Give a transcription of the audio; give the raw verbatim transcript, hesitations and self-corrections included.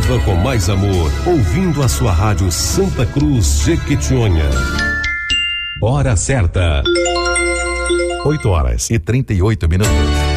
Viva com mais amor, ouvindo a sua rádio Santa Cruz Jequitinhonha. Hora certa. oito horas e trinta e oito minutos.